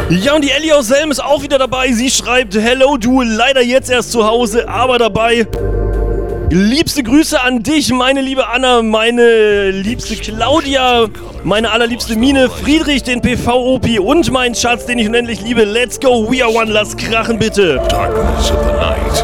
Ja, und die Ellie aus Selm ist auch wieder dabei. Sie schreibt, hello du, leider jetzt erst zu Hause, aber dabei. Liebste Grüße an dich, meine liebe Anna, meine liebste Claudia, meine allerliebste Mine, Friedrich, den PV-Opi und meinen Schatz, den ich unendlich liebe. Let's go, we are one, lass krachen bitte. Darkness of the night.